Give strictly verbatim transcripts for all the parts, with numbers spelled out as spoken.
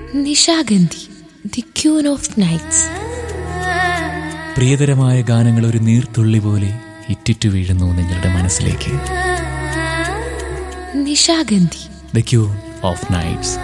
Nishagandhi, the queen of nights. പ്രിയതരമായ ഗാനങ്ങൾ ഒരു നീർത്തുള്ളി പോലെ ഇറ്റിറ്റു വീഴുന്നു നിങ്ങളുടെ മനസ്സിലേക്ക്. Nishagandhi, the queen of nights.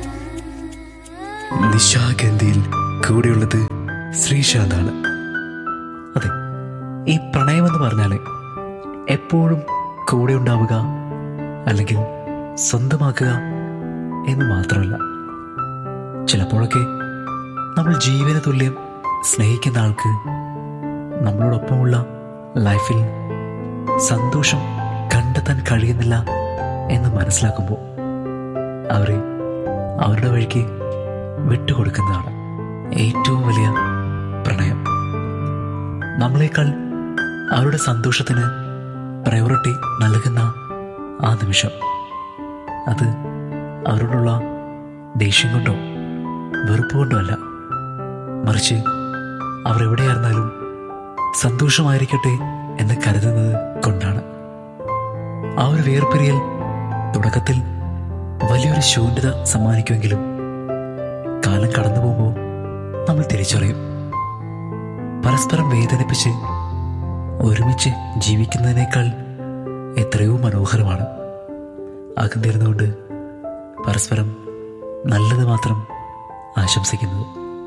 നിശാഗന്ധിയിൽ കൂടെയുള്ളത് ശ്രീശാന്താണ്. അതെ, ഈ പ്രണയമെന്ന് പറഞ്ഞാൽ എപ്പോഴും കൂടെ ഉണ്ടാവുക അല്ലെങ്കിൽ സ്വന്തമാക്കുക എന്ന് മാത്രമല്ല, ചിലപ്പോഴൊക്കെ നമ്മൾ ജീവന തുല്യം സ്നേഹിക്കുന്ന ആൾക്ക് നമ്മളോടൊപ്പമുള്ള ലൈഫിൽ സന്തോഷം കണ്ടെത്താൻ കഴിയുന്നില്ല എന്ന് മനസ്സിലാക്കുമ്പോൾ അവരെ അവരുടെ വഴിക്ക് വിട്ടുകൊടുക്കുന്നതാണ് ഏറ്റവും വലിയ പ്രണയം. നമ്മളെക്കാൾ അവരുടെ സന്തോഷത്തിന് പ്രയോറിറ്റി നൽകുന്ന ആ നിമിഷം, അത് അവരോടുള്ള ദേഷ്യം കൊണ്ടോ വെറുപ്പ് കൊണ്ടോ അല്ല, മറിച്ച് അവർ എവിടെയായിരുന്നാലും സന്തോഷമായിരിക്കട്ടെ എന്ന് കരുതുന്നത് കൊണ്ടാണ്. ആ ഒരു വേർപിരിയൽ തുടക്കത്തിൽ വലിയൊരു ശൂന്യത സമ്മാനിക്കുമെങ്കിലും കാലം കടന്നു പോകുമ്പോൾ നമ്മൾ തിരിച്ചറിയും, പരസ്പരം വേദനിപ്പിച്ച് ഒരുമിച്ച് ജീവിക്കുന്നതിനേക്കാൾ എത്രയോ മനോഹരമാണ് അകന്നിരുന്നുകൊണ്ട് പരസ്പരം നല്ലത് മാത്രം ആശംസിക്കുന്നത്.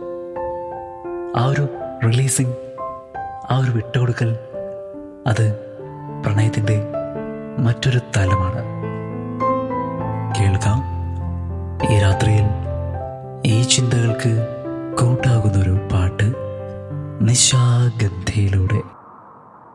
ആ ഒരു റിലീസിങ്, ആ ഒരു വിട്ടുകൊടുക്കൽ, അത് പ്രണയത്തിൻ്റെ മറ്റൊരു തലമാണ്. കേൾക്കാം ഈ രാത്രിയിൽ ഈ ചിന്തകൾക്ക് കൂട്ടാകുന്നൊരു പാട്ട് നിശാഗന്ധിയിലൂടെ.